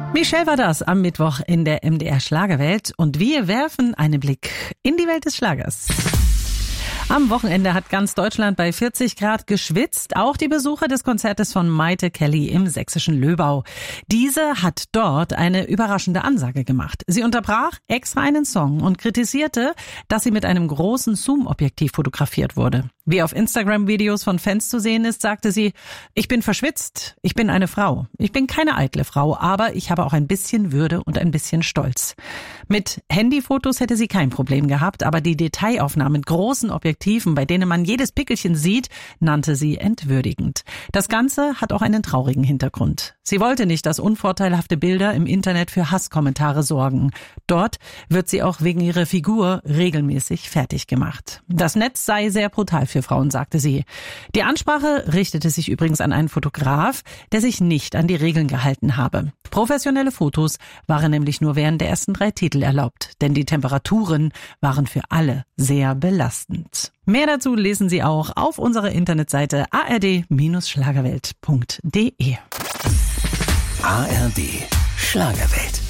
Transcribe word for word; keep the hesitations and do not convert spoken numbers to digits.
Michelle war das am Mittwoch in der M D R Schlagerwelt und wir werfen einen Blick in die Welt des Schlagers. Am Wochenende hat ganz Deutschland bei vierzig Grad geschwitzt, auch die Besucher des Konzertes von Maite Kelly im sächsischen Löbau. Diese hat dort eine überraschende Ansage gemacht. Sie unterbrach extra einen Song und kritisierte, dass sie mit einem großen Zoom-Objektiv fotografiert wurde. Wie auf Instagram-Videos von Fans zu sehen ist, sagte sie, ich bin verschwitzt, ich bin eine Frau. Ich bin keine eitle Frau, aber ich habe auch ein bisschen Würde und ein bisschen Stolz. Mit Handyfotos hätte sie kein Problem gehabt, aber die Detailaufnahmen mit großen Objektiven, bei denen man jedes Pickelchen sieht, nannte sie entwürdigend. Das Ganze hat auch einen traurigen Hintergrund. Sie wollte nicht, dass unvorteilhafte Bilder im Internet für Hasskommentare sorgen. Dort wird sie auch wegen ihrer Figur regelmäßig fertig gemacht. Das Netz sei sehr brutal für Frauen, sagte sie. Die Ansprache richtete sich übrigens an einen Fotograf, der sich nicht an die Regeln gehalten habe. Professionelle Fotos waren nämlich nur während der ersten drei Titel erlaubt, denn die Temperaturen waren für alle sehr belastend. Mehr dazu lesen Sie auch auf unserer Internetseite a r d Bindestrich schlagerwelt punkt d e. A R D Schlagerwelt.